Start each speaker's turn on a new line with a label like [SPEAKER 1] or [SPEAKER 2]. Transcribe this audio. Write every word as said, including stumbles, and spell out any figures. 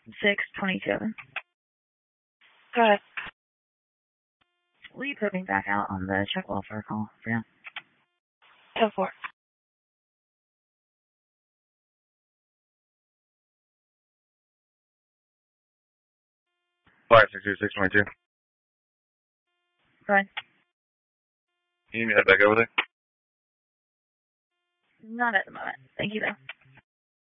[SPEAKER 1] six twenty-two.
[SPEAKER 2] Go ahead.
[SPEAKER 1] Will you put me back out on the check welfare call for now?
[SPEAKER 2] Go for it.
[SPEAKER 3] Five six two six twenty two.
[SPEAKER 1] Go ahead.
[SPEAKER 3] You need me to head back over there?
[SPEAKER 1] Not at the moment. Thank you, though.